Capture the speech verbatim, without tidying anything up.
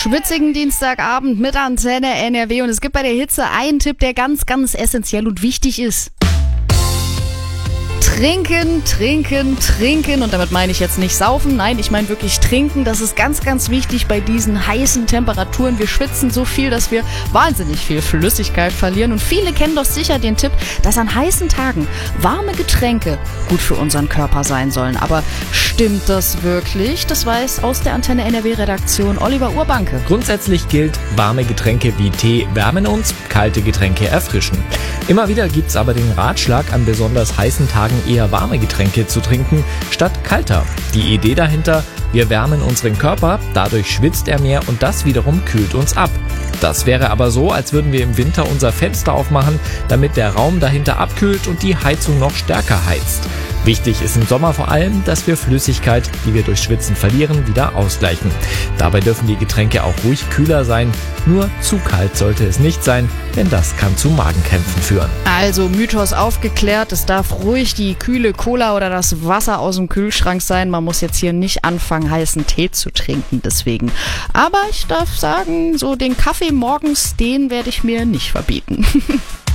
schwitzigen Dienstagabend mit Antenne N R W und es gibt bei der Hitze einen Tipp, der ganz, ganz essentiell und wichtig ist. Trinken, trinken, trinken und damit meine ich jetzt nicht saufen, nein, ich meine wirklich trinken. Das ist ganz, ganz wichtig bei diesen heißen Temperaturen. Wir schwitzen so viel, dass wir wahnsinnig viel Flüssigkeit verlieren und viele kennen doch sicher den Tipp, dass an heißen Tagen warme Getränke gut für unseren Körper sein sollen. Aber stimmt das wirklich? Das weiß aus der Antenne N R W-Redaktion Oliver Urbanke. Grundsätzlich gilt, warme Getränke wie Tee wärmen uns, kalte Getränke erfrischen. Immer wieder gibt's aber den Ratschlag, an besonders heißen Tagen eher warme Getränke zu trinken, statt kalter. Die Idee dahinter: wir wärmen unseren Körper, dadurch schwitzt er mehr und das wiederum kühlt uns ab. Das wäre aber so, als würden wir im Winter unser Fenster aufmachen, damit der Raum dahinter abkühlt und die Heizung noch stärker heizt. Wichtig ist im Sommer vor allem, dass wir Flüssigkeit, die wir durch Schwitzen verlieren, wieder ausgleichen. Dabei dürfen die Getränke auch ruhig kühler sein, nur zu kalt sollte es nicht sein, denn das kann zu Magenkrämpfen führen. Also Mythos aufgeklärt, es darf ruhig die kühle Cola oder das Wasser aus dem Kühlschrank sein. Man muss jetzt hier nicht anfangen, heißen Tee zu trinken deswegen. Aber ich darf sagen, so den Kaffee morgens, den werde ich mir nicht verbieten.